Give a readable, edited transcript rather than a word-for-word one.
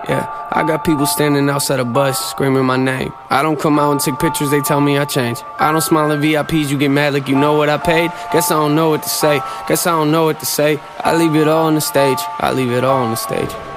Yeah, I got people standing outside a bus screaming my name. I don't come out and take pictures, they tell me I changed. I don't smile at VIPs, you get mad like you know what I paid. Guess I don't know what to say, guess I don't know what to say. I leave it all on the stage, I leave it all on the stage.